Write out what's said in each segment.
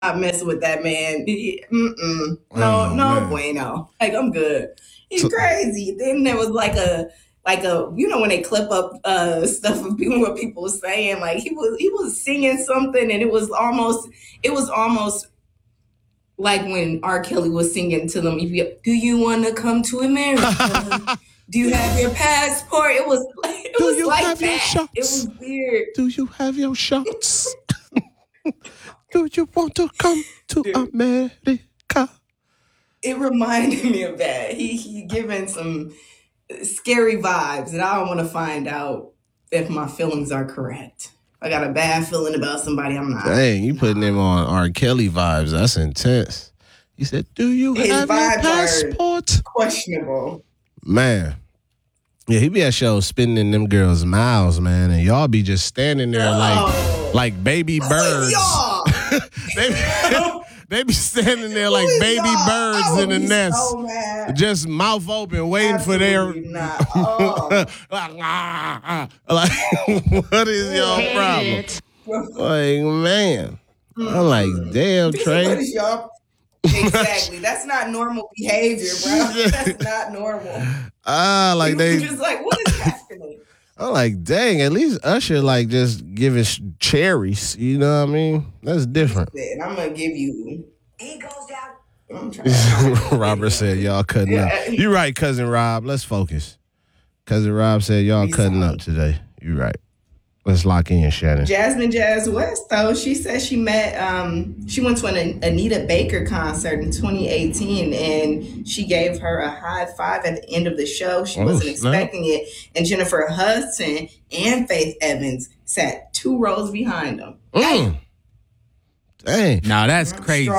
not messing with that man. No, Oh no man. bueno. Like I'm good. He's So, crazy. Then there was like a when they clip up stuff of people what people were saying, like he was singing something and it was almost like when R. Kelly was singing to them, do you want to come to America? Do you have your passport? It was it do was you like have your that. It shots? was weird. Do you have your shots? Do you want to come to Dude, America? it reminded me of that. He giving some scary vibes, and I don't want to find out if my feelings are correct. I got a bad feeling about somebody. I'm not. Dang, you putting him Nah. on R. Kelly vibes. That's intense. He said, do you His have your vibes are passport? questionable. Man. Yeah, he be at shows spitting in them girls' mouths, man, and y'all be just standing there Oh, like baby who is birds. y'all? they, be, they be standing there Who like is y'all? baby I birds in would a be nest, so mad. just mouth open, waiting for their Absolutely not. Oh, like, what is y'all ugh. problem? Like, man, I'm like, damn, What Trey. is y'all? Exactly. That's not normal behavior, bro. That's not normal. Like You're they just like, what is happening? I'm like, dang, at least Usher like just giving cherries. You know what I mean? That's He different. said, I'm gonna give you. He goes down. I'm trying to find the Robert said video. y'all cutting up. Yeah, You right, cousin Rob. Let's focus. Cousin Rob said y'all be cutting up solid. today. You right. Let's lock in, Shannon. Jasmine Jazz West, though, she said she went to an Anita Baker concert in 2018 and she gave her a high five at the end of the show. She Oh wasn't snap! expecting it. And Jennifer Hudson and Faith Evans sat 2 rows behind them. Mm, dang. Now that's crazy.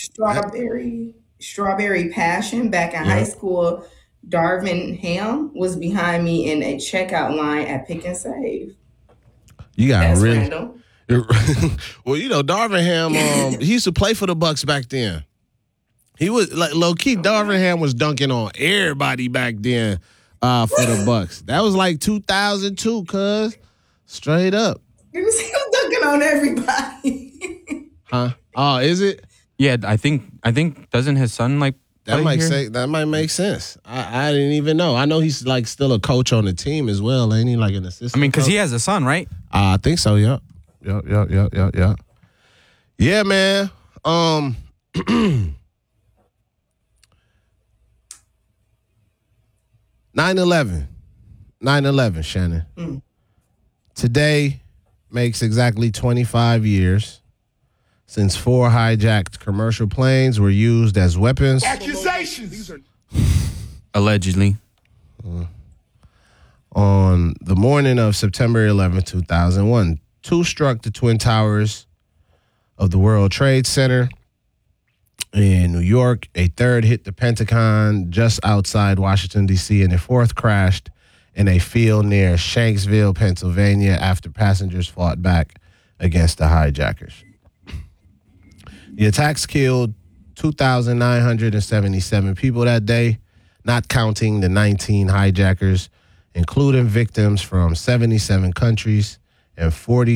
Strawberry Passion back in high Yeah, school. Darvin Ham was behind me in a checkout line at Pick and Save. you got That's really. random. Well, you know, Darvin Ham. He used to play for the Bucks back then. He was like low key. Darvin Ham was dunking on everybody back then for the Bucks. That was like 2002, cuz straight up, He was dunking on everybody. huh? Oh, is it? Yeah, I think doesn't his son like That play might here? make sense. I didn't even know. I know he's like still a coach on the team as well, ain't he? Like an assistant. I mean, because coach? he has a son, right? I think so. Yep. Yeah, man. 9/11. 9/11, Shannon. Today makes exactly 25 years since 4 hijacked commercial planes were used as weapons. Accusations. Allegedly. On the morning of September 11, 2001, 2 struck the Twin Towers of the World Trade Center in New York. A third hit the Pentagon just outside Washington, D.C., and a fourth crashed in a field near Shanksville, Pennsylvania, after passengers fought back against the hijackers. The attacks killed 2,977 people that day, not counting the 19 hijackers, including victims from 77 countries and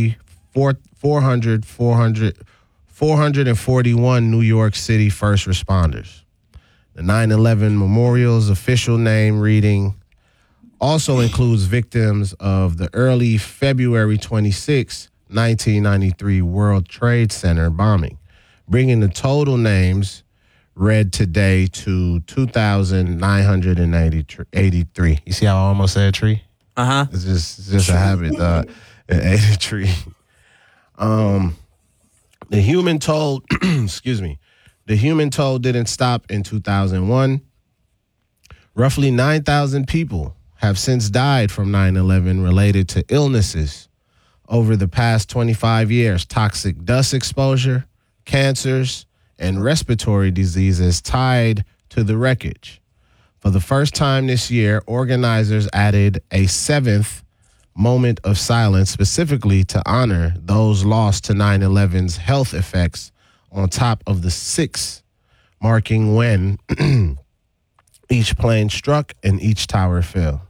441 New York City first responders. The 9/11 Memorial's official name reading also includes victims of the early February 26, 1993 World Trade Center bombing, bringing the total names read today to 2,983. You see how I almost said tree? Uh-huh. It's just a habit. It ate a tree. The human toll, excuse me, the human toll didn't stop in 2001. Roughly 9,000 people have since died from 9/11 related to illnesses over the past 25 years. Toxic dust exposure, cancers, and respiratory diseases tied to the wreckage. For the first time this year, organizers added a 7th moment of silence specifically to honor those lost to 9/11's health effects on top of the 6th, marking when each plane struck and each tower fell.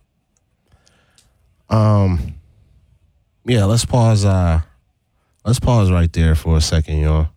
Yeah, let's pause right there for a second, y'all.